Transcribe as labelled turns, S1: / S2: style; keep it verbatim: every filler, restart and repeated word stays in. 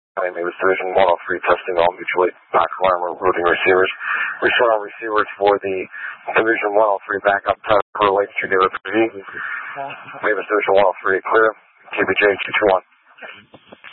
S1: Mavis Division one oh three testing all mutually back alarm routing receivers. Restore all receivers for the Division one oh three backup time for Lake Street Mavis Division one oh three clear. T B J two two one.